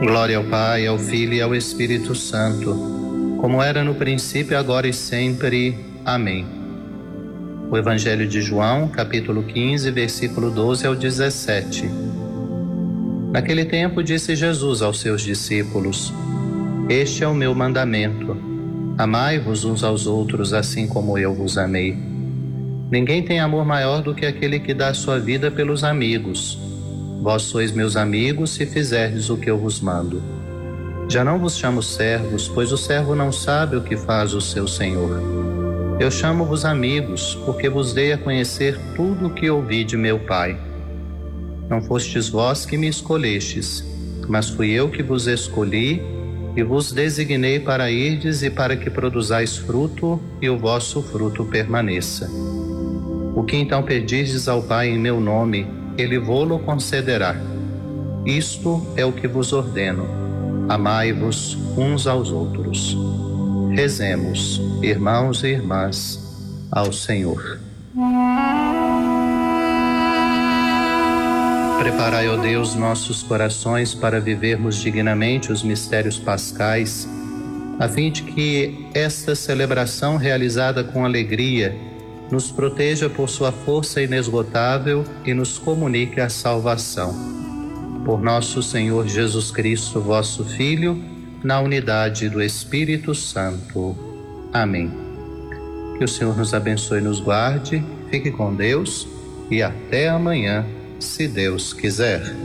Glória ao Pai, ao Filho e ao Espírito Santo, como era no princípio, agora e sempre. Amém. O Evangelho de João, capítulo 15, versículo 12 ao 17. Naquele tempo disse Jesus aos seus discípulos: Este é o meu mandamento: amai-vos uns aos outros assim como eu vos amei. Ninguém tem amor maior do que aquele que dá sua vida pelos amigos. Vós sois meus amigos se fizerdes o que eu vos mando. Já não vos chamo servos, pois o servo não sabe o que faz o seu senhor. Eu chamo-vos amigos, porque vos dei a conhecer tudo o que ouvi de meu Pai. Não fostes vós que me escolhestes, mas fui eu que vos escolhi e vos designei para irdes e para que produzais fruto e o vosso fruto permaneça. O que então pedirdes ao Pai em meu nome, Ele vô-lo concederá. Isto é o que vos ordeno: amai-vos uns aos outros. Rezemos, irmãos e irmãs, ao Senhor. Preparai, ó Deus, nossos corações para vivermos dignamente os mistérios pascais, a fim de que esta celebração realizada com alegria nos proteja por sua força inesgotável e nos comunique a salvação. Por nosso Senhor Jesus Cristo, vosso Filho, na unidade do Espírito Santo. Amém. Que o Senhor nos abençoe e nos guarde. Fique com Deus e até amanhã, se Deus quiser.